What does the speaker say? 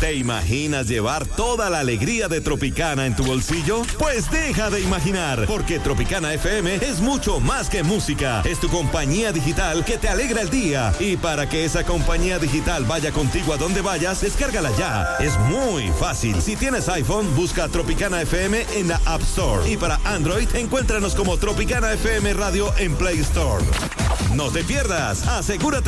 ¿Te imaginas llevar toda la alegría de Tropicana en tu bolsillo? Pues deja de imaginar, porque Tropicana FM es mucho más que música. Es tu compañía digital que te alegra el día. Y para que esa compañía digital vaya contigo a donde vayas, descárgala ya. Es muy fácil. Si tienes iPhone, busca Tropicana FM en la App Store. Y para Android, encuéntranos como Tropicana FM Radio en Play Store. No te pierdas, asegúrate